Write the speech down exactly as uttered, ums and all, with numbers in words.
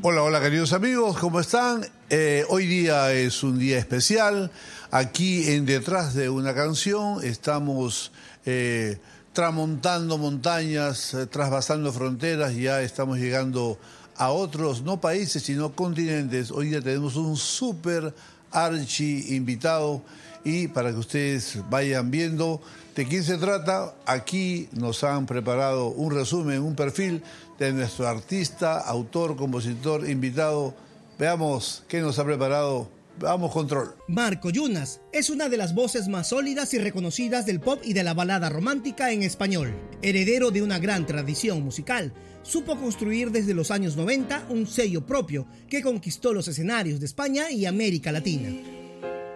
Hola, hola queridos amigos, ¿cómo están? Eh, hoy día es un día especial. Aquí en Detrás de una Canción estamos eh, tramontando montañas, eh, trasvasando fronteras, ya estamos llegando a otros, no países, sino continentes. Hoy día tenemos un súper archi invitado y para que ustedes vayan viendo de quién se trata, aquí nos han preparado un resumen, un perfil de nuestro artista, autor, compositor, invitado. Veamos qué nos ha preparado. Vamos, control. Marco Yunas es una de las voces más sólidas y reconocidas del pop y de la balada romántica en español. Heredero de una gran tradición musical, supo construir desde los años noventa un sello propio que conquistó los escenarios de España y América Latina.